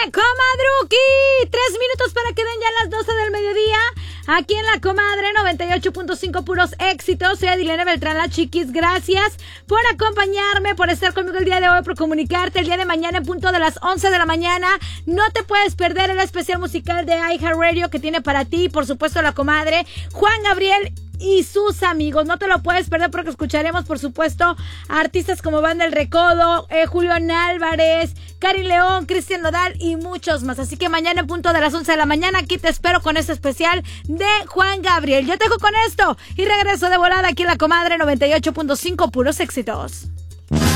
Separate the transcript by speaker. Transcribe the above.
Speaker 1: comadruki. 3 minutos para que den ya las 12 del mediodía. Aquí en La Comadre 98.5 puros éxitos. Soy Adilene Beltrán, la Chiquis. Gracias por acompañarme, por estar conmigo el día de hoy, por comunicarte. El día de mañana en punto de las 11 de la mañana. No te puedes perder el especial musical de iHeartRadio que tiene para ti, por supuesto, La Comadre, Juan Gabriel y sus amigos. No te lo puedes perder porque escucharemos, por supuesto, a artistas como Banda El Recodo, Julián Álvarez, Cari León, Cristian Nodal y muchos más. Así que mañana en punto de las 11 de la mañana aquí te espero con este especial de Juan Gabriel. Yo te dejo con esto y regreso de volada aquí en La Comadre 98.5 puros éxitos.